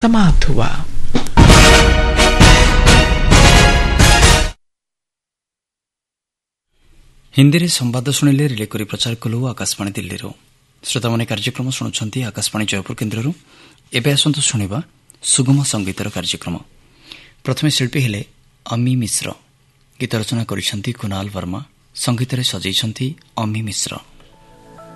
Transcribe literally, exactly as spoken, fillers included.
समाप्त हुआ। हिंदी रे संवाद शुणिले रिले करी प्रचार कलु आकाशवाणी दिल्ली। श्रोता माने कार्यक्रम शुणुछंती आकाशवाणी जयपुर केन्द्ररू। एबे आसंतु शुणिबा सुगम संगीतर कार्यक्रम। प्रथमे शिल्पी हेले अमी मिश्र। गीत रचना करिसंती कुणाल वर्मा, संगीत रे सजैछंती अमी मिश्र।